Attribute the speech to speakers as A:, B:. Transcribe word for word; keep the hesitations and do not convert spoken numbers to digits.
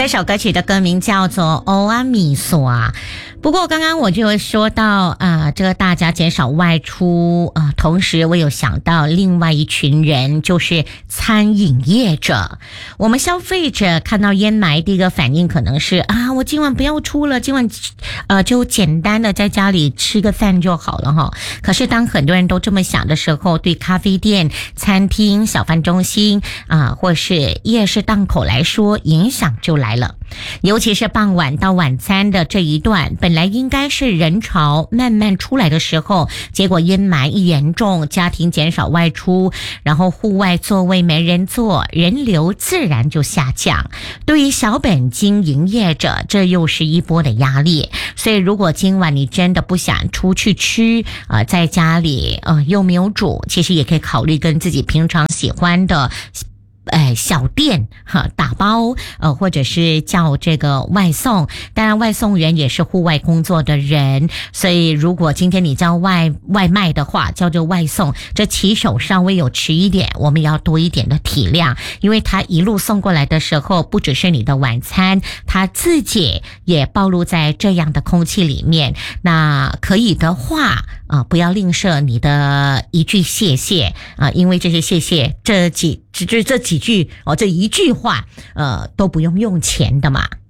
A: 这首歌曲的歌名叫做《欧阿米索》啊。不过刚刚我就说到啊、呃，这个大家减少外出啊、呃，同时我有想到另外一群人，就是餐饮业者。我们消费者看到烟霾，第一个反应可能是啊，我今晚不要出了，今晚呃就简单的在家里吃个饭就好了哈。可是当很多人都这么想的时候，对咖啡店、餐厅、小贩中心啊、呃，或是夜市档口来说，影响就来了。尤其是傍晚到晚餐的这一段，本来应该是人潮慢慢出来的时候，结果阴霾一严重，家庭减少外出，然后户外座位没人坐，人流自然就下降。对于小本经营业者，这又是一波的压力。所以如果今晚你真的不想出去吃，呃，在家里呃又没有煮，其实也可以考虑跟自己平常喜欢的哎，小店哈打包，呃，或者是叫这个外送。当然，外送员也是户外工作的人，所以如果今天你叫外外卖的话，叫做外送，这骑手稍微有迟一点，我们也要多一点的体谅，因为他一路送过来的时候，不只是你的晚餐，他自己也暴露在这样的空气里面。那可以的话啊、呃，不要吝啬你的一句谢谢啊、呃，因为这些谢谢这几这这这几句哦，这一句话，呃，都不用用钱的嘛。